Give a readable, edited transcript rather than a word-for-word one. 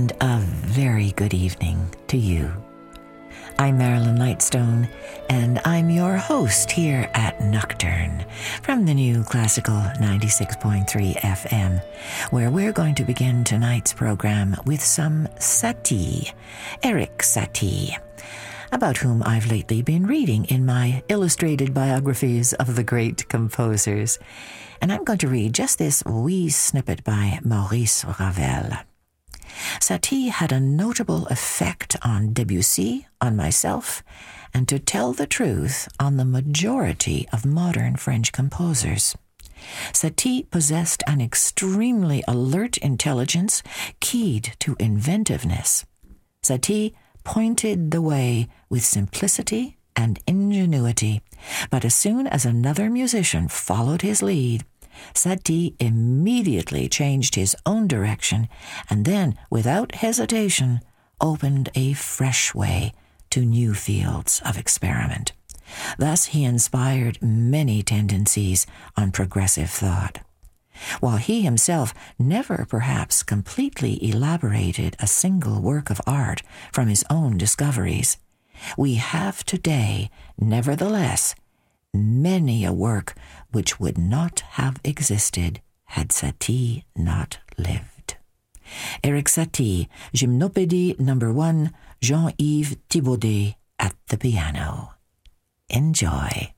and a very good evening to you. I'm Marilyn Lightstone, and I'm your host here at Nocturne from the new Classical 96.3 FM, where we're going to begin tonight's program with some Satie, Erik Satie, about whom I've lately been reading in my illustrated biographies of the great composers. And I'm going to read just this wee snippet by Maurice Ravel. Satie had a notable effect on Debussy, on myself, and to tell the truth, on the majority of modern French composers. Satie possessed an extremely alert intelligence, keyed to inventiveness. Satie pointed the way with simplicity and ingenuity, but as soon as another musician followed his lead, Satie immediately changed his own direction and then, without hesitation, opened a fresh way to new fields of experiment. Thus he inspired many tendencies on progressive thought. While he himself never perhaps completely elaborated a single work of art from his own discoveries, we have today, nevertheless, many a work which would not have existed had Satie not lived. Erik Satie, Gymnopédie No. 1, Jean-Yves Thibaudet at the piano. Enjoy.